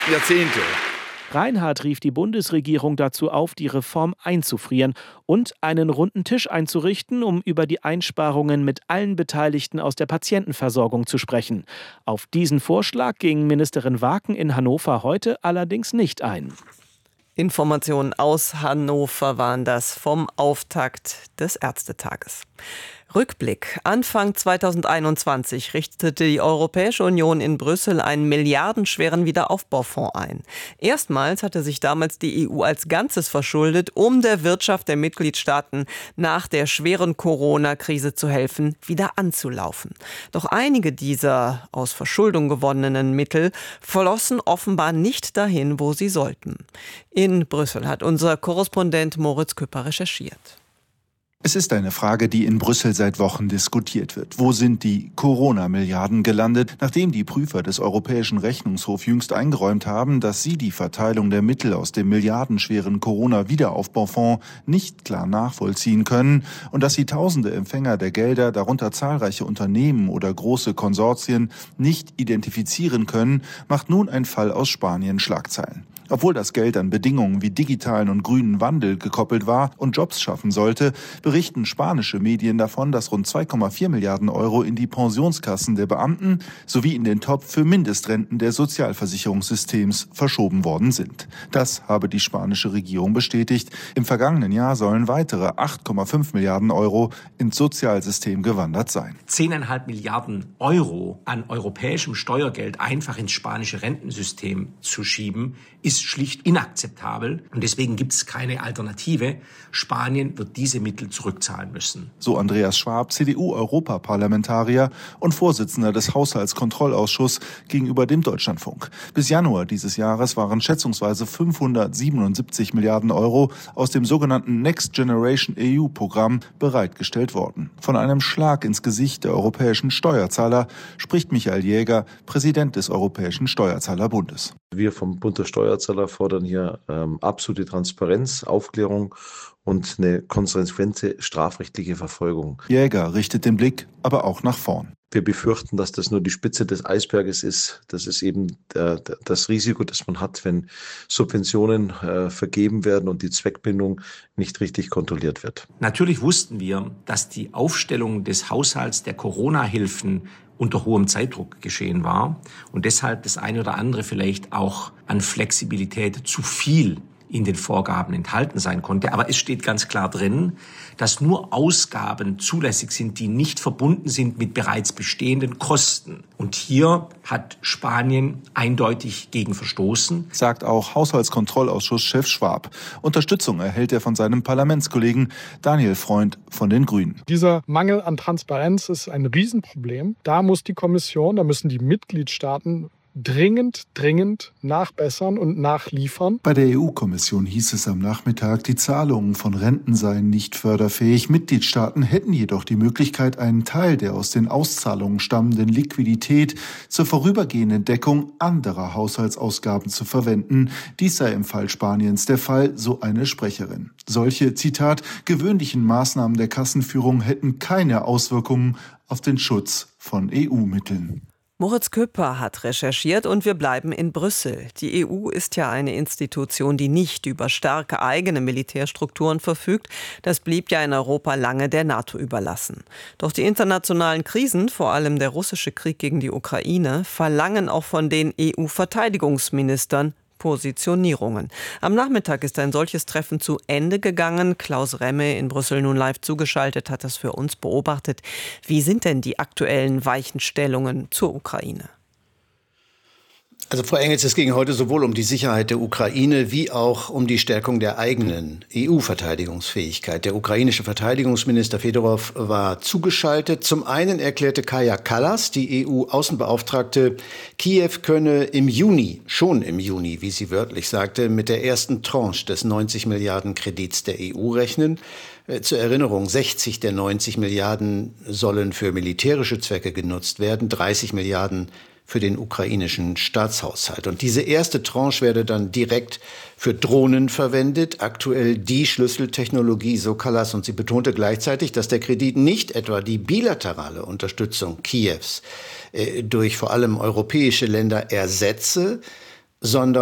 Jahrzehnte. Reinhardt rief die Bundesregierung dazu auf, die Reform einzufrieren und einen runden Tisch einzurichten, um über die Einsparungen mit allen Beteiligten aus der Patientenversorgung zu sprechen. Auf diesen Vorschlag ging Ministerin Waken in Hannover heute allerdings nicht ein. Informationen aus Hannover waren das vom Auftakt des Ärztetages. Rückblick. Anfang 2021 richtete die Europäische Union in Brüssel einen milliardenschweren Wiederaufbaufonds ein. Erstmals hatte sich damals die EU als Ganzes verschuldet, um der Wirtschaft der Mitgliedstaaten nach der schweren Corona-Krise zu helfen, wieder anzulaufen. Doch einige dieser aus Verschuldung gewonnenen Mittel flossen offenbar nicht dahin, wo sie sollten. In Brüssel hat unser Korrespondent Moritz Küpper recherchiert. Es ist eine Frage, die in Brüssel seit Wochen diskutiert wird. Wo sind die Corona-Milliarden gelandet, nachdem die Prüfer des Europäischen Rechnungshofs jüngst eingeräumt haben, dass sie die Verteilung der Mittel aus dem milliardenschweren Corona-Wiederaufbaufonds nicht klar nachvollziehen können und dass sie tausende Empfänger der Gelder, darunter zahlreiche Unternehmen oder große Konsortien, nicht identifizieren können, macht nun ein Fall aus Spanien Schlagzeilen. Obwohl das Geld an Bedingungen wie digitalen und grünen Wandel gekoppelt war und Jobs schaffen sollte, berichten spanische Medien davon, dass rund 2,4 Milliarden Euro in die Pensionskassen der Beamten sowie in den Topf für Mindestrenten des Sozialversicherungssystems verschoben worden sind. Das habe die spanische Regierung bestätigt. Im vergangenen Jahr sollen weitere 8,5 Milliarden Euro ins Sozialsystem gewandert sein. 10,5 Milliarden Euro an europäischem Steuergeld einfach ins spanische Rentensystem zu schieben, ist schlicht inakzeptabel und deswegen gibt es keine Alternative. Spanien wird diese Mittel zurückzahlen müssen. So Andreas Schwab, CDU-Europaparlamentarier und Vorsitzender des Haushaltskontrollausschusses gegenüber dem Deutschlandfunk. Bis Januar dieses Jahres waren schätzungsweise 577 Milliarden Euro aus dem sogenannten Next Generation EU-Programm bereitgestellt worden. Von einem Schlag ins Gesicht der europäischen Steuerzahler spricht Michael Jäger, Präsident des Europäischen Steuerzahlerbundes. Wir vom Bund der Steuerzahler fordern hier absolute Transparenz, Aufklärung und eine konsequente strafrechtliche Verfolgung. Jäger richtet den Blick aber auch nach vorn. Wir befürchten, dass das nur die Spitze des Eisberges ist. Das ist eben das Risiko, das man hat, wenn Subventionen vergeben werden und die Zweckbindung nicht richtig kontrolliert wird. Natürlich wussten wir, dass die Aufstellung des Haushalts der Corona-Hilfen unter hohem Zeitdruck geschehen war und deshalb das eine oder andere vielleicht auch an Flexibilität zu viel in den Vorgaben enthalten sein konnte. Aber es steht ganz klar drin, dass nur Ausgaben zulässig sind, die nicht verbunden sind mit bereits bestehenden Kosten. Und hier hat Spanien eindeutig gegen verstoßen. Sagt auch Haushaltskontrollausschuss-Chef Schwab. Unterstützung erhält er von seinem Parlamentskollegen Daniel Freund von den Grünen. Dieser Mangel an Transparenz ist ein Riesenproblem. Da muss die Kommission, da müssen die Mitgliedstaaten dringend nachbessern und nachliefern. Bei der EU-Kommission hieß es am Nachmittag, die Zahlungen von Renten seien nicht förderfähig. Mitgliedstaaten hätten jedoch die Möglichkeit, einen Teil der aus den Auszahlungen stammenden Liquidität zur vorübergehenden Deckung anderer Haushaltsausgaben zu verwenden. Dies sei im Fall Spaniens der Fall, so eine Sprecherin. Solche, Zitat, gewöhnlichen Maßnahmen der Kassenführung hätten keine Auswirkungen auf den Schutz von EU-Mitteln. Moritz Küpper hat recherchiert und wir bleiben in Brüssel. Die EU ist ja eine Institution, die nicht über starke eigene Militärstrukturen verfügt. Das blieb ja in Europa lange der NATO überlassen. Doch die internationalen Krisen, vor allem der russische Krieg gegen die Ukraine, verlangen auch von den EU-Verteidigungsministern Positionierungen. Am Nachmittag ist ein solches Treffen zu Ende gegangen. Klaus Remme in Brüssel nun live zugeschaltet hat das für uns beobachtet. Wie sind denn die aktuellen Weichenstellungen zur Ukraine? Also Frau Engels, es ging heute sowohl um die Sicherheit der Ukraine wie auch um die Stärkung der eigenen EU-Verteidigungsfähigkeit. Der ukrainische Verteidigungsminister Fedorov war zugeschaltet. Zum einen erklärte Kaja Kallas, die EU-Außenbeauftragte, Kiew könne schon im Juni, wie sie wörtlich sagte, mit der ersten Tranche des 90 Milliarden Kredits der EU rechnen. Zur Erinnerung, 60 der 90 Milliarden sollen für militärische Zwecke genutzt werden, 30 Milliarden für den ukrainischen Staatshaushalt. Und diese erste Tranche werde dann direkt für Drohnen verwendet, aktuell die Schlüsseltechnologie, so Kallas. Und sie betonte gleichzeitig, dass der Kredit nicht etwa die bilaterale Unterstützung Kiews durch vor allem europäische Länder ersetze, sondern